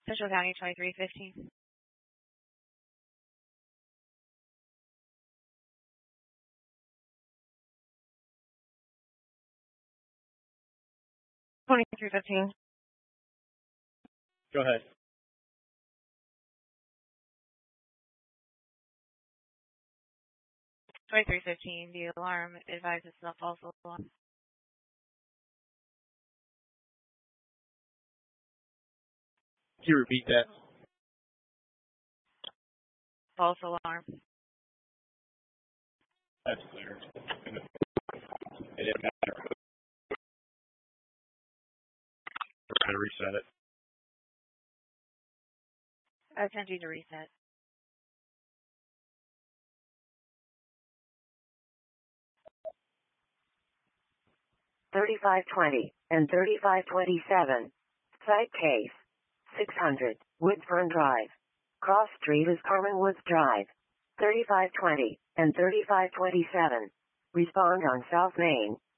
Central County 2315. Go ahead. The alarm advises a false alarm. Can you repeat that? False alarm. That's clear. It didn't matter. We're trying to reset it. Attempting to reset. 3520 and 3527. Site case 600 Woodfern Drive. Cross Street is Carmen Woods Drive. 3520 and 3527. Respond on South Main.